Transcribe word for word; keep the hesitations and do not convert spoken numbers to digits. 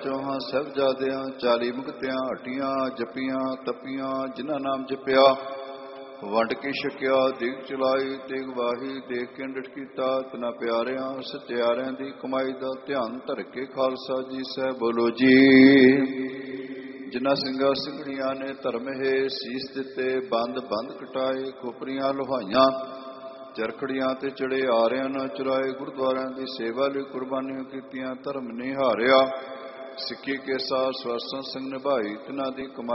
ਚੌਹਾਂ ਸਾਹਿਬਜ਼ਾਦਿਆਂ, ਚਾਲੀ ਮੁਕਤਿਆਂ, ਹਟੀਆਂ, ਜਪੀਆਂ, ਤਪੀਆਂ, ਜਿਨ੍ਹਾਂ ਨਾਮ ਜਪਿਆ, ਵੰਡ ਕੇ ਛਕਿਆ, ਦੇਗ ਚਲਾਈ, ਤੇਗ ਵਾਹੀ, ਦੇਖ ਕੇ ਅੰਡਟ ਕੀਤਾ, ਤਨਾ ਪਿਆਰਿਆਂ ਸਚਿਆਰਿਆਂ ਦੀ ਕਮਾਈ ਦਾ ਧਿਆਨ ਧਰ ਕੇ ਖਾਲਸਾ ਜੀ ਸਾਹਿਬ ਬੋਲੋ ਜੀ। ਜਿਨ੍ਹਾਂ ਸਿੰਘਾਂ ਸਿੰਘਣੀਆਂ ਨੇ ਧਰਮ ਹੈ ਸੀਸ ਦਿੱਤੇ, ਬੰਦ ਬੰਦ ਕਟਾਏ, ਖੋਪਰੀਆਂ ਲੋਹਾਈਆਂ, ਚਰਖੜੀਆਂ ਤੇ ਚੜੇ, ਆਰਿਆਂ ਨਾ ਚੁਰਾਏ, ਗੁਰਦੁਆਰਿਆਂ ਦੀ ਸੇਵਾ ਲਈ ਕੁਰਬਾਨੀਆਂ ਕੀਤੀਆਂ, ਧਰਮ ਨਹੀਂ ਹਾਰਿਆ, ਸਿੱਖੀ ਕੇਸਾ ਸਵਾਸਾਂ ਸਿੰਘ ਨਿਭਾਈ, ਤਿਨਾਂ ਦੀ ਕਮਾਈ